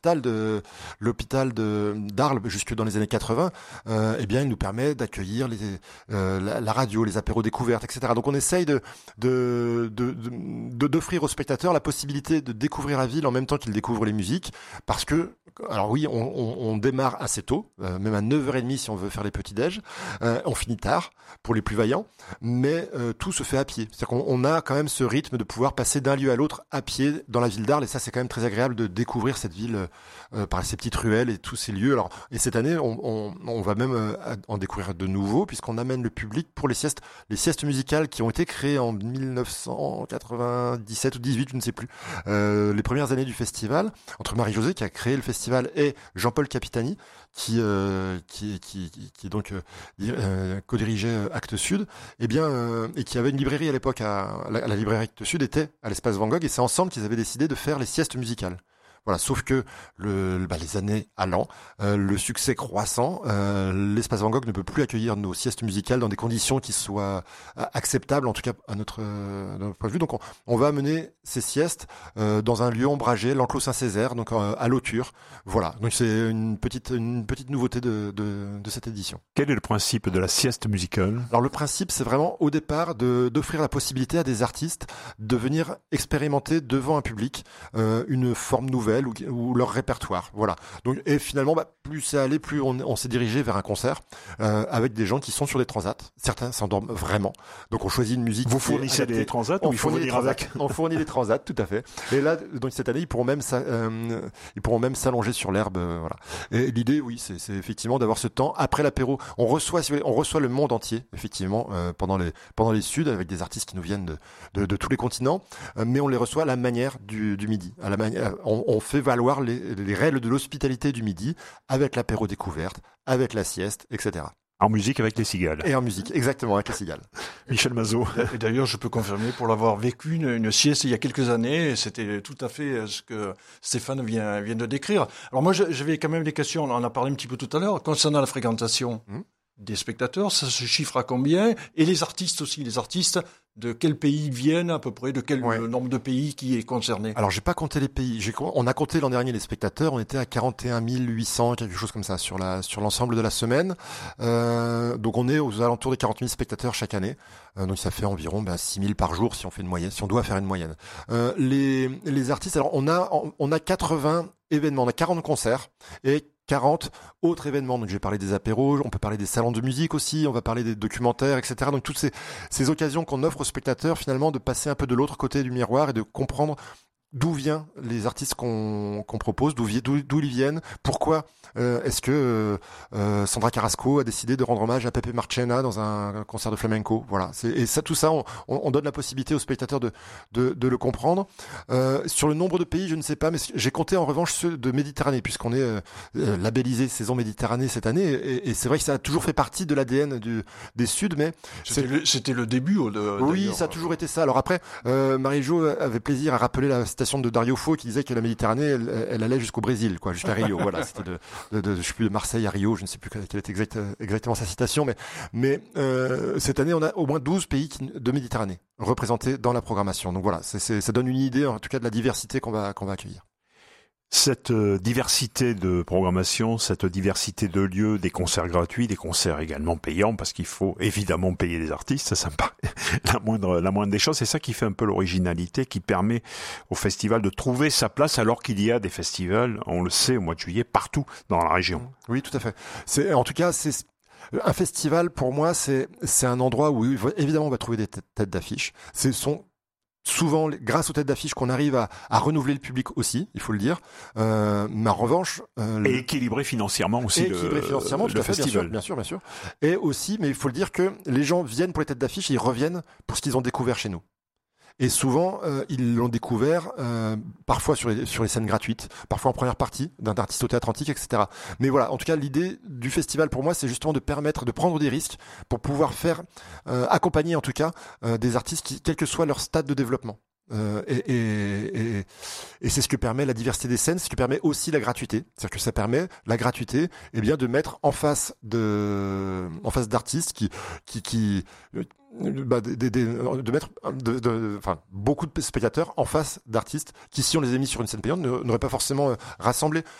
l'hôpital d'Arles jusque dans les années 80, eh bien, il nous permet d'accueillir la radio, les apéros découvertes, etc. Donc, on essaye d'offrir aux spectateurs la possibilité de découvrir la ville en même temps qu'ils découvrent les musiques, parce que, alors oui, on démarre assez tôt, même à 9h30 si on veut faire les petits-déj, on finit tard pour les plus vaillants, mais tout se fait à pied. C'est-à-dire qu'on a quand même ce rythme de pouvoir passer d'un lieu à l'autre à pied dans la ville d'Arles, et ça c'est quand même très agréable de découvrir cette ville par ces petites ruelles et tous ces lieux. Alors, et cette année, on va même en découvrir de nouveaux, puisqu'on amène le public pour les siestes musicales qui ont été créées en 1997 ou 18, je ne sais plus, les premières années du festival, entre Marie-Josée qui a créé le festival et Jean-Paul Capitani qui donc co-dirigeait Actes Sud, et qui avait une librairie à l'époque la librairie Actes Sud était à l'espace Van Gogh, et c'est ensemble qu'ils avaient décidé de faire les siestes musicales. Voilà, sauf que les années allant, le succès croissant, l'espace Van Gogh ne peut plus accueillir nos siestes musicales dans des conditions qui soient acceptables, en tout cas à notre point de vue. Donc on va amener ces siestes dans un lieu ombragé, l'enclos Saint-Césaire, donc à Lauture. Voilà, donc c'est une petite nouveauté de cette édition. Quel est le principe de la sieste musicale ? Alors le principe, c'est vraiment au départ d'offrir la possibilité à des artistes de venir expérimenter devant un public une forme nouvelle ou leur répertoire. Voilà. Donc, et finalement, plus c'est allé, plus on s'est dirigé vers un concert avec des gens qui sont sur des transats. Certains s'endorment vraiment. Donc on choisit une musique. Vous fournissez des transats ou il faut venir avec ? On fournit des transats, tout à fait. Et là, donc cette année, ils pourront même s'allonger sur l'herbe. Voilà. Et l'idée, oui, c'est effectivement d'avoir ce temps après l'apéro. On reçoit le monde entier, effectivement, pendant les Suds, avec des artistes qui nous viennent de tous les continents, mais on les reçoit à la manière du midi. À la manière, on fait valoir les règles de l'hospitalité du midi avec l'apéro découverte, avec la sieste, etc. En musique avec les cigales. Et en musique, exactement, avec les cigales. Michel Mazot. Et d'ailleurs, je peux confirmer, pour l'avoir vécu une sieste il y a quelques années, c'était tout à fait ce que Stéphane vient de décrire. Alors moi, j'avais quand même des questions, on en a parlé un petit peu tout à l'heure, concernant la fréquentation des spectateurs, ça se chiffre à combien ? Et les artistes aussi, de quel pays viennent à peu près, de quel nombre de pays qui est concerné ? Alors j'ai pas compté les pays, on a compté l'an dernier les spectateurs, on était à 41 800, quelque chose comme ça sur l'ensemble de la semaine. Donc on est aux alentours des 40 000 spectateurs chaque année. Donc ça fait environ 6 000 par jour si on fait une moyenne, si on doit faire une moyenne. Les artistes, alors on a 80 événements, on a 40 concerts et 40 autres événements. Donc, je vais parler des apéros, on peut parler des salons de musique aussi, on va parler des documentaires, etc. Donc, toutes ces occasions qu'on offre aux spectateurs, finalement, de passer un peu de l'autre côté du miroir et de comprendre d'où viennent les artistes qu'on propose, d'où ils viennent, pourquoi est-ce que Sandra Carrasco a décidé de rendre hommage à Pepe Marchena dans un concert de flamenco. Voilà, et ça, tout ça, on donne la possibilité aux spectateurs de le comprendre. Sur le nombre de pays, je ne sais pas, mais j'ai compté en revanche ceux de Méditerranée, puisqu'on est labellisé saison Méditerranée cette année, et c'est vrai que ça a toujours fait partie de l'ADN des Suds, mais c'était le début. Oui, ça a toujours été ça. Alors après, Marie-Jo avait plaisir à rappeler la citation de Dario Fo qui disait que la Méditerranée, elle allait jusqu'au Brésil, quoi, jusqu'à Rio. Voilà, c'était je sais plus, de Marseille à Rio, je ne sais plus quelle était exactement sa citation, mais cette année, on a au moins 12 pays de Méditerranée représentés dans la programmation. Donc voilà, ça donne une idée, en tout cas, de la diversité qu'on va accueillir. Cette diversité de programmation, cette diversité de lieux, des concerts gratuits, des concerts également payants, parce qu'il faut évidemment payer les artistes, ça me paraît la moindre des choses. C'est ça qui fait un peu l'originalité, qui permet au festival de trouver sa place, alors qu'il y a des festivals, on le sait, au mois de juillet, partout dans la région. Oui, tout à fait. En tout cas, un festival, pour moi, c'est un endroit où évidemment on va trouver des têtes d'affiche. Souvent, grâce aux têtes d'affiche, qu'on arrive à renouveler le public aussi, il faut le dire. Mais en revanche, et équilibrer financièrement aussi le festival. Bien sûr. Et aussi, mais il faut le dire que les gens viennent pour les têtes d'affiche et ils reviennent pour ce qu'ils ont découvert chez nous. Et souvent, ils l'ont découvert parfois sur les scènes gratuites, parfois en première partie d'un artiste au théâtre antique, etc. Mais voilà, en tout cas, l'idée du festival pour moi, c'est justement de permettre de prendre des risques pour pouvoir faire accompagner en tout cas des artistes quel que soit leur stade de développement. Et c'est ce que permet la diversité des scènes, ce qui permet aussi la gratuité. C'est-à-dire que ça permet la gratuité, de mettre en face d'artistes de mettre beaucoup de spectateurs en face d'artistes qui, si on les a mis sur une scène payante, n'auraient pas forcément rassemblé.